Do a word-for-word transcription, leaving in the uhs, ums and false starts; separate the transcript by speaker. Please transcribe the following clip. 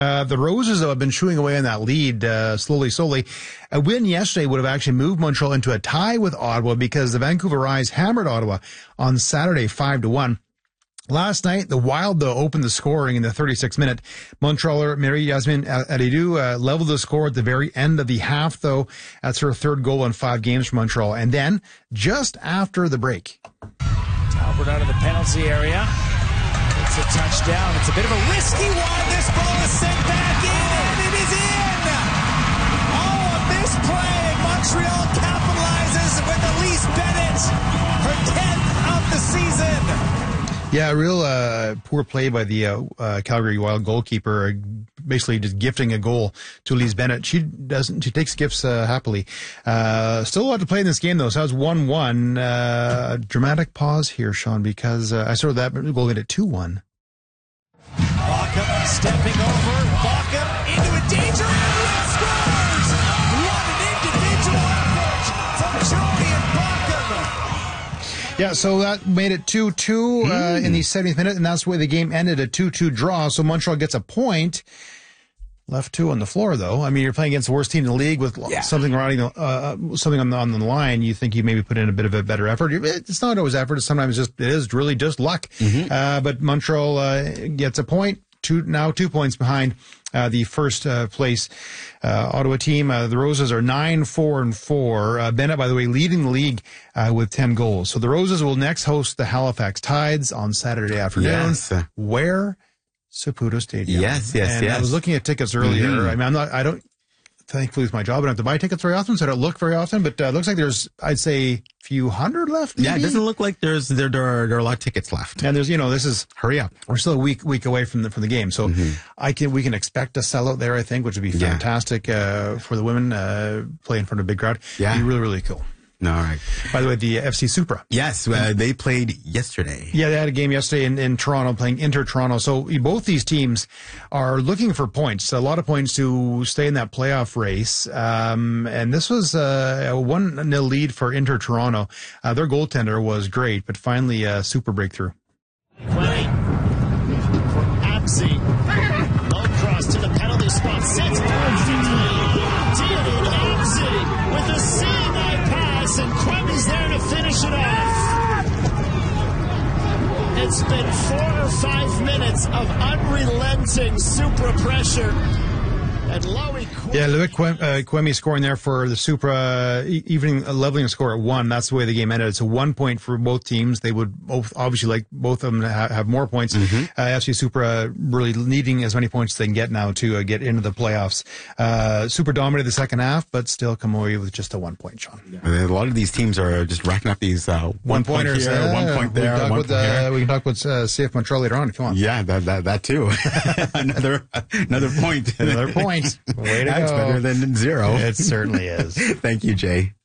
Speaker 1: Uh, the Roses, though, have been chewing away on that lead uh, slowly, slowly. A win yesterday would have actually moved Montreal into a tie with Ottawa because the Vancouver Eyes hammered Ottawa on Saturday five to one. Last night, the Wild, though, opened the scoring in the thirty-sixth minute. Montrealer Marie-Yasmin Adidou uh, leveled the score at the very end of the half, though. That's her third goal in five games for Montreal. And then, just after the break.
Speaker 2: Talbot out of the penalty area. It's a touchdown. It's a bit of a risky one. This ball is sent back in, and it is in! Oh, a misplay, and Montreal capitalizes with Elise Bennett, her tenth of the season.
Speaker 1: Yeah, real uh, poor play by the uh, uh, Calgary Wild goalkeeper, basically just gifting a goal to Elise Bennett. She doesn't. She takes gifts uh, happily. Uh, still a lot to play in this game, though. So that was one one. Uh, dramatic pause here, Sean, because uh, I saw that goal get it two one.
Speaker 2: Bockham stepping over. Bockham into a danger area. Scores! What an individual effort from Julian Bockham.
Speaker 1: Yeah, so that made it two two uh, mm. in the seventieth minute, and that's the way the game ended, a two two draw. So Montreal gets a point. Left two on the floor, though. I mean, you're playing against the worst team in the league with yeah. something riding, uh, something on the, on the line. You think you maybe put in a bit of a better effort. It's not always effort. Sometimes just it is really just luck. Mm-hmm. Uh, but Montreal uh, gets a point. Two now two points behind uh, the first uh, place uh, Ottawa team. Uh, the Roses are nine four and four. Uh, Bennett, by the way, leading the league uh, with ten goals. So the Roses will next host the Halifax Tides on Saturday afternoon.
Speaker 3: Yes.
Speaker 1: Where? Saputo Stadium.
Speaker 3: Yes, yes,
Speaker 1: and
Speaker 3: yes.
Speaker 1: I was looking at tickets earlier. Mm-hmm. I mean, I'm not, I don't, thankfully it's my job. I don't have to buy tickets very often, so I don't look very often, but uh, it looks like there's, I'd say, a few hundred left. Maybe?
Speaker 3: Yeah, it doesn't look like there's, there, there, are, there are a lot of tickets left.
Speaker 1: And there's, you know, this is,
Speaker 3: hurry up.
Speaker 1: We're still a week, week away from the, from the game. So mm-hmm. I can, we can expect a sellout there, I think, which would be fantastic, yeah. uh, for the women, uh, play in front of a big crowd.
Speaker 3: Yeah.
Speaker 1: It'd be really, really cool.
Speaker 3: All right.
Speaker 1: By the way, the F C Supra.
Speaker 3: Yes, uh, they played yesterday.
Speaker 1: Yeah, they had a game yesterday in, in Toronto, playing Inter Toronto. So both these teams are looking for points, a lot of points to stay in that playoff race. Um, and this was uh, a one nil lead for Inter Toronto. Uh, their goaltender was great, but finally a super breakthrough.
Speaker 2: Play for Absey. Low cross to the penalty spot. Sets perfectly. Did it, Absey, with a seeing eye pass, and Quemmy's there to finish it off. It's been four or five minutes of unrelenting super pressure. And Lowy Quemmy.
Speaker 1: Yeah, Loic Quemmy scoring there for the Supra, even leveling a score at one. That's the way the game ended. It's a one point for both teams. They would both obviously like both of them to have, have more points. Mm-hmm. Uh, F C Supra really needing as many points as they can get now to uh, get into the playoffs. Uh, Supra dominated the second half, but still come away with just a one point, Sean.
Speaker 3: Yeah. A lot of these teams are just racking up these uh, one pointers here, uh, one point there, one
Speaker 1: with,
Speaker 3: point
Speaker 1: uh,
Speaker 3: here.
Speaker 1: We can talk about uh, C F Montreal later on if you want.
Speaker 3: Yeah, that that, that too. another another point.
Speaker 1: Another point. Way to
Speaker 3: That's
Speaker 1: go.
Speaker 3: better than zero.
Speaker 1: It certainly is.
Speaker 3: Thank you, Jay.